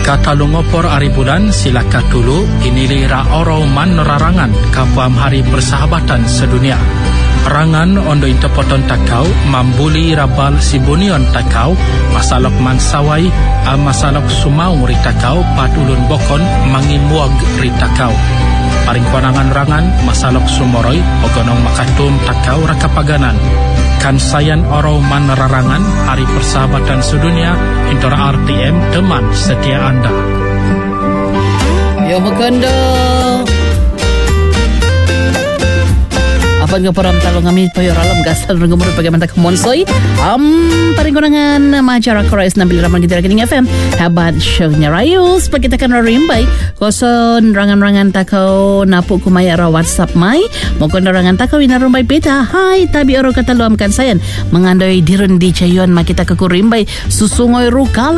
Kata lungopor ari bulan silakat dulu inilira oro man rarangan kapam hari persahabatan sedunia. Rangan ondo interpoton takau mambuli rabal sibunion takau masalok mansawai masalok sumau ritakau patulun bokon mangimuag ritakau. Paring konangan rangan masalok sumoroy ogonong makatum takau rakapaganan. Kan sayan oro man rarangan hari persahabatan sedunia intora RTM teman setia anda. Yo maganda. Apan nga param talong kami payor alam gasal ng gumurot pagkamanta kamonsoy paring konangan macara korais na biliraman kita kining FM habat show nya rayos pagkita kan rimbay koson rangan-rangan takaw napo kumaya ra WhatsApp may mukon rangan takaw inarumbay pita hay tabi oro kataluam kan sayan mangandoy diron di chayon makita ka kurimbay susungoy rukal